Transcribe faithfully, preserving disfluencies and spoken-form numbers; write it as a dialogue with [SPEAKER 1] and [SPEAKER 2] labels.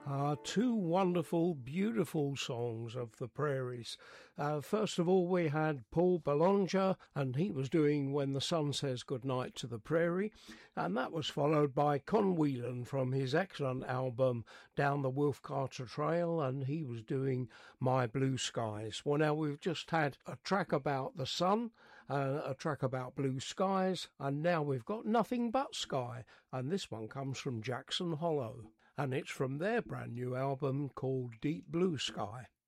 [SPEAKER 1] Ah, two wonderful, beautiful songs of the prairies. Uh, first of all, we had Paul Belanger, and he was doing When the Sun Says Goodnight to the Prairie, and that was followed by Con Whelan from his excellent album Down the Wolf Carter Trail, and he was doing My Blue Skies. Well, now we've just had a track about the sun, uh, a track about blue skies, and now we've got Nothing But Sky, and this one comes from Jackson Hollow, and it's from their brand new album called Deep Blue Sky.